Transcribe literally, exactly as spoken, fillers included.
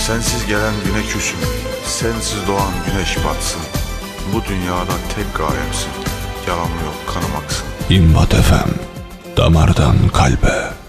Sensiz gelen güne küsüm, sensiz doğan güneş batsın. Bu dünyada tek gayemsin, yalan yok kanım aksın. İmmat F M, damardan kalbe.